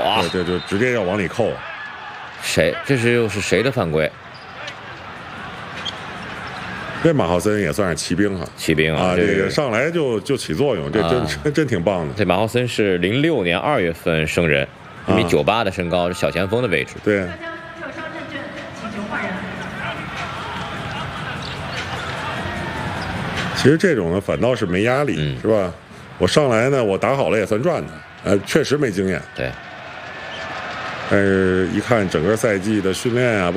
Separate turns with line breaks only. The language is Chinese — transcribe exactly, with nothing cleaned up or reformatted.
啊！
对对，就直接要往里扣。
谁？这是又是谁的犯规？
这马浩森也算是骑兵哈，
骑兵啊，
啊，
这
这个上来就就起作用，这真、
啊、
真真挺棒的。
这马浩森是零六年二月份生人，一米九八的身高，是小前锋的位置。
对。其实这种呢，反倒是没压力，
嗯、
是吧？我上来呢，我打好了也算赚的，呃，确实没经验。
对。
但是一看整个赛季的训练啊。